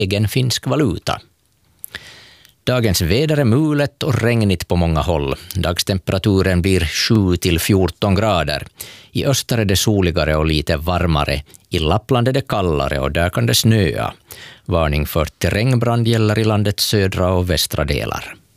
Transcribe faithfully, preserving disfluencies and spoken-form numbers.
egen finsk valuta. Dagens väder är mulet och regnigt på många håll. Dagstemperaturen blir sju till fjorton grader. I öster är det soligare och lite varmare. I Lappland är det kallare och där kan det snöa. Varning för terrängbrand gäller i landets södra och västra delar.